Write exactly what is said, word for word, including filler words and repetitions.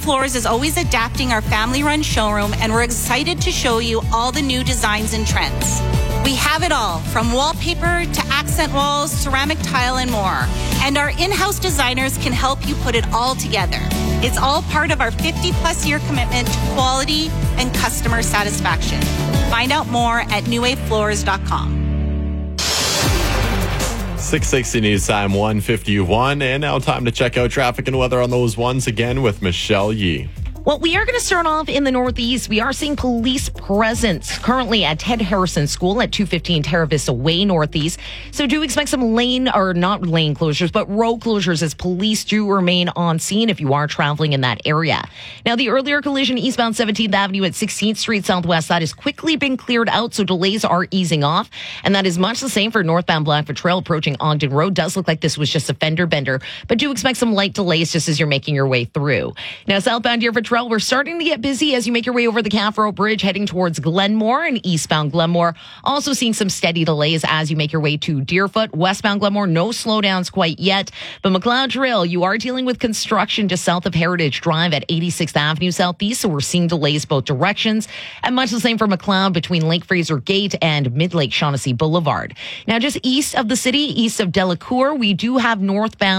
Floors is always adapting our family-run showroom, and we're excited to show you all the new designs and trends. We have it all, from wallpaper to accent walls, ceramic tile, and more. And our in-house designers can help you put it all together. It's all part of our fifty-plus year commitment to quality and customer satisfaction. Find out more at new wave floors dot com. six sixty News Time, one fifty-one. And now time to check out traffic and weather on those ones again with Michelle Yee. Well, we are going to start off in the Northeast. We are seeing police presence currently at Ted Harrison School at two fifteen Terra Vista Way Northeast. So do expect some lane, or not lane closures, but road closures as police do remain on scene if you are traveling in that area. Now, the earlier collision eastbound seventeenth Avenue at sixteenth Street Southwest, that has quickly been cleared out, so delays are easing off. And that is much the same for northbound Blackfoot Trail approaching Ogden Road. Does look like this was just a fender bender, but do expect some light delays just as you're making your way through. Now, southbound Deerfoot Trail, we're starting to get busy as you make your way over the Caffaro Bridge heading towards Glenmore and eastbound Glenmore. Also seeing some steady delays as you make your way to Deerfoot. Westbound Glenmore, no slowdowns quite yet. But McLeod Trail, you are dealing with construction just south of Heritage Drive at eighty-sixth Avenue Southeast, so we're seeing delays both directions. And much the same for McLeod between Lake Fraser Gate and Mid-Lake Shaughnessy Boulevard. Now, just east of the city, east of Delacour, we do have northbound